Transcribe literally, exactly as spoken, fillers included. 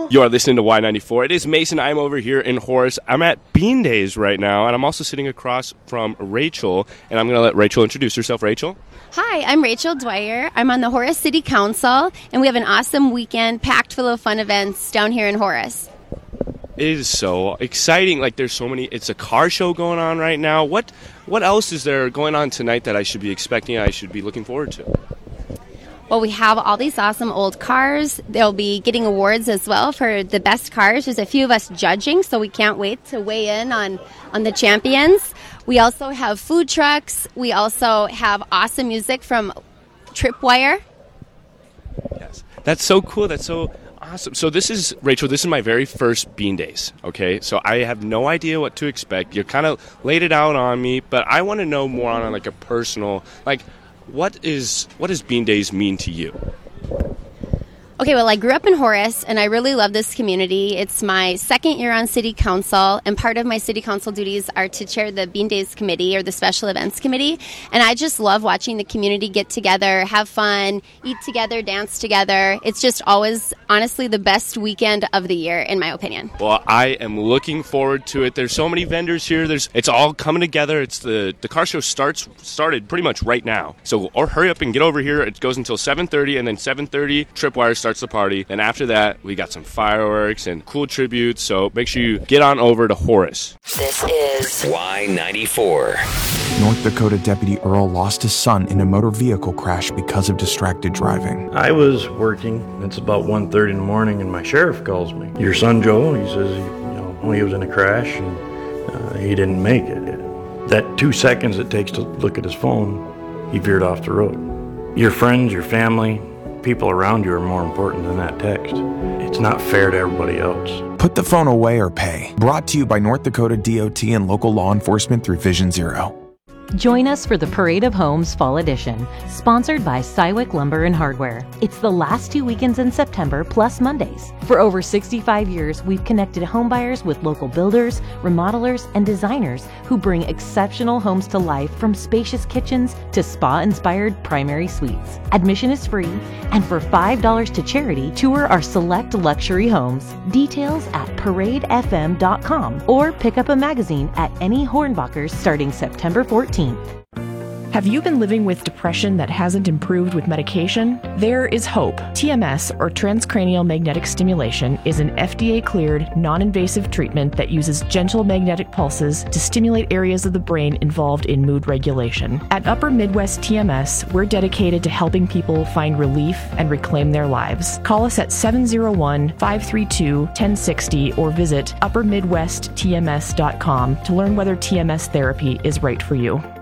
You are listening to Y ninety-four. It is Mason. I'm over here in Horace. I'm at Bean Days right now, and I'm also sitting across from Rachel, and I'm going to let Rachel introduce herself. Rachel? Hi, I'm Rachel Dwyer. I'm on the Horace City Council, and we have an awesome weekend packed full of fun events down here in Horace. It is so exciting. Like, there's so many. It's a car show going on right now. What what else is there going on tonight that I should be expecting, I should be looking forward to? Well, we have all these awesome old cars. They'll be getting awards as well for the best cars. There's a few of us judging, so we can't wait to weigh in on, on the champions. We also have food trucks. We also have awesome music from Tripwire. Yes, that's so cool. That's so awesome. So this is, Rachel, this is my very first Bean Days, okay? So I have no idea what to expect. You kind of laid it out on me, but I want to know more on like a personal, like, What is what does Bean Days mean to you? Okay, well, I grew up in Horace, and I really love this community. It's my second year on City Council, and part of my City Council duties are to chair the Bean Days Committee, or the Special Events Committee, and I just love watching the community get together, have fun, eat together, dance together. It's just always, honestly, the best weekend of the year, in my opinion. Well, I am looking forward to it. There's so many vendors here. There's It's all coming together. It's the, the car show starts started pretty much right now. So or hurry up and get over here. It goes until seven thirty, and then seven thirty, Tripwire starts the party. Then after that, we got some fireworks and cool tributes, so make sure you get on over to Horace. This is Y ninety-four. North Dakota Deputy Earl lost his son in a motor vehicle crash because of distracted driving. I was working. It's about one thirty in the morning, and my sheriff calls me. Your son Joe, he says, you know, he was in a crash, and uh, he didn't make it. That two seconds it takes to look at his phone, he veered off the road. Your friends, your family, people around you are more important than that text. It's not fair to everybody else. Put the phone away or pay. Brought to you by North Dakota D O T and local law enforcement through Vision Zero. Join us for the Parade of Homes Fall Edition, sponsored by Cywick Lumber and Hardware. It's the last two weekends in September, plus Mondays. For over sixty-five years, we've connected homebuyers with local builders, remodelers, and designers who bring exceptional homes to life, from spacious kitchens to spa-inspired primary suites. Admission is free, and for five dollars to charity, tour our select luxury homes. Details at parade f m dot com or pick up a magazine at any Hornbachers starting September fourteenth. Have you been living with depression that hasn't improved with medication? There is hope. T M S, or transcranial magnetic stimulation, is an F D A-cleared, non-invasive treatment that uses gentle magnetic pulses to stimulate areas of the brain involved in mood regulation. At Upper Midwest T M S, we're dedicated to helping people find relief and reclaim their lives. Call us at seven oh one, five three two, one oh six oh or visit upper midwest t m s dot com to learn whether T M S therapy is right for you.